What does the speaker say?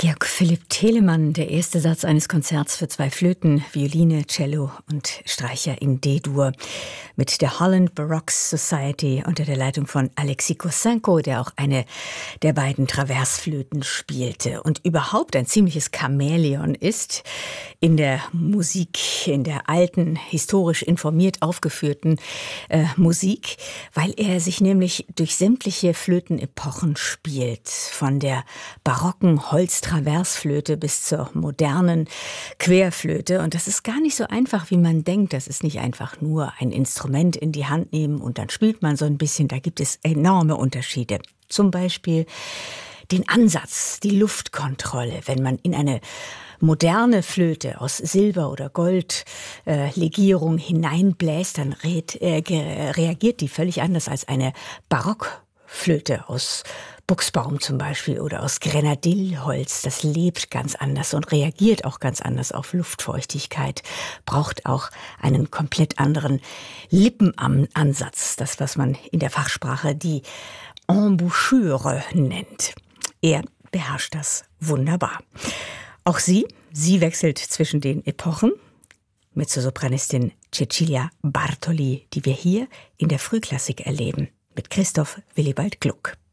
Georg Philipp Telemann, der erste Satz eines Konzerts für 2 Flöten, Violine, Cello und Streicher in D-Dur mit der Holland Baroque Society unter der Leitung von Alexei Kossenko, der auch eine der beiden Traversflöten spielte und überhaupt ein ziemliches Chamäleon ist in der Musik, in der alten, historisch informiert aufgeführten Musik, weil er sich nämlich durch sämtliche Flötenepochen spielt, von der barocken Holztraversflöte bis zur modernen Querflöte. Und das ist gar nicht so einfach, wie man denkt. Das ist nicht einfach nur ein Instrument in die Hand nehmen und dann spielt man so ein bisschen. Da gibt es enorme Unterschiede. Zum Beispiel den Ansatz, die Luftkontrolle. Wenn man in eine moderne Flöte aus Silber- oder Goldlegierung hineinbläst, dann reagiert die völlig anders als eine Barockflöte aus Buchsbaum zum Beispiel oder aus Grenadillholz. Das lebt ganz anders und reagiert auch ganz anders auf Luftfeuchtigkeit, braucht auch einen komplett anderen Lippenansatz, das, was man in der Fachsprache die Embouchure nennt. Er beherrscht das wunderbar. Auch sie wechselt zwischen den Epochen. Mezzosopranistin Cecilia Bartoli, die wir hier in der Frühklassik erleben, mit Christoph Willibald Gluck.